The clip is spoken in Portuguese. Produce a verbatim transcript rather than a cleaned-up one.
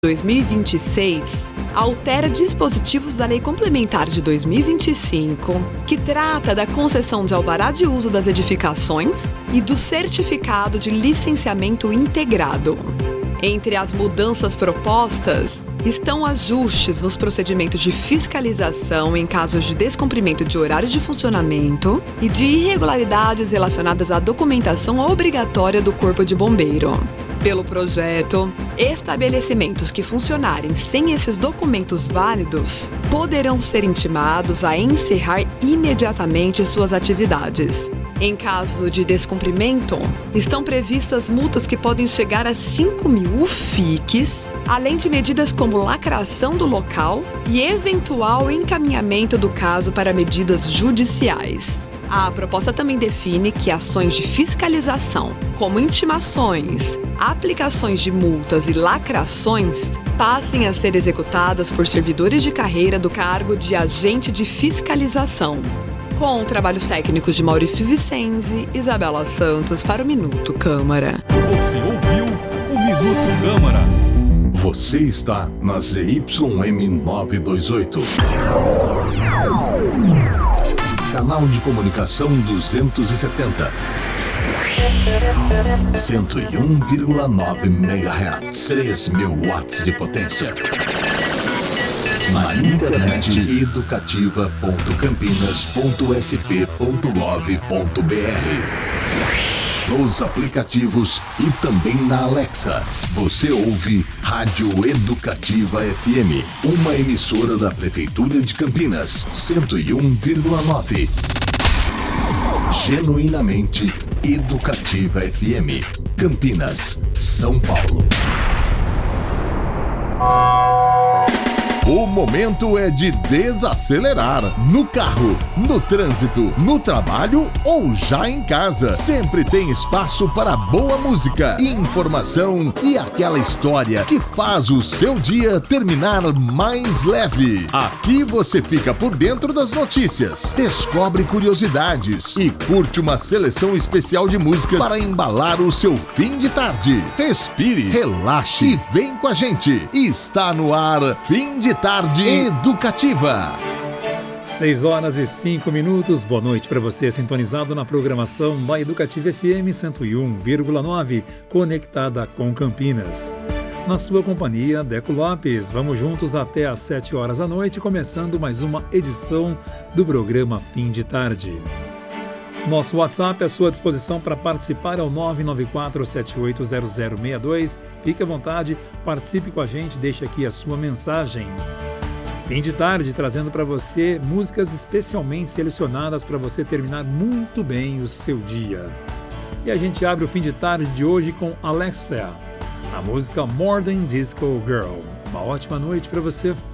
dois mil e vinte e seis altera dispositivos da Lei Complementar de dois mil e vinte e cinco, que trata da concessão de alvará de uso das edificações e do certificado de licenciamento integrado. Entre as mudanças propostas estão ajustes nos procedimentos de fiscalização em casos de descumprimento de horário de funcionamento e de irregularidades relacionadas à documentação obrigatória do Corpo de Bombeiro. Pelo projeto, estabelecimentos que funcionarem sem esses documentos válidos poderão ser intimados a encerrar imediatamente suas atividades. Em caso de descumprimento, estão previstas multas que podem chegar a cinco mil U F I Cs, além de medidas como lacração do local e eventual encaminhamento do caso para medidas judiciais. A proposta também define que ações de fiscalização, como intimações, aplicações de multas e lacrações, passem a ser executadas por servidores de carreira do cargo de agente de fiscalização. Com trabalhos técnicos de Maurício Vicenzi, Isabela Santos para o Minuto Câmara. Você ouviu o Minuto Câmara. Você está na Z Y M novecentos e vinte e oito. Canal de comunicação duzentos e setenta. cento e um vírgula nove megahertz. três mil watts de potência. Na internet educativa ponto campinas ponto s p ponto gov ponto b r. Nos aplicativos e também na Alexa. Você ouve Rádio Educativa F M, uma emissora da Prefeitura de Campinas, cento e um vírgula nove. Genuinamente Educativa F M, Campinas, São Paulo. O momento é de desacelerar. No carro, no trânsito, no trabalho ou já em casa. Sempre tem espaço para boa música, informação e aquela história que faz o seu dia terminar mais leve. Aqui você fica por dentro das notícias, descobre curiosidades e curte uma seleção especial de músicas para embalar o seu fim de tarde. Respire, relaxe e vem com a gente. Está no ar Fim de Tarde Educativa. seis horas e cinco minutos. Boa noite para você, sintonizado na programação da Educativa F M cento e um vírgula nove, conectada com Campinas. Na sua companhia, Deco Lopes. Vamos juntos até às sete horas da noite, começando mais uma edição do programa Fim de Tarde. Nosso WhatsApp à sua disposição para participar é o nove nove quatro sete oito zero zero seis dois. Fique à vontade, participe com a gente, deixe aqui a sua mensagem. Fim de tarde, trazendo para você músicas especialmente selecionadas para você terminar muito bem o seu dia. E a gente abre o Fim de Tarde de hoje com Alexia, a música More Than Disco Girl. Uma ótima noite para você.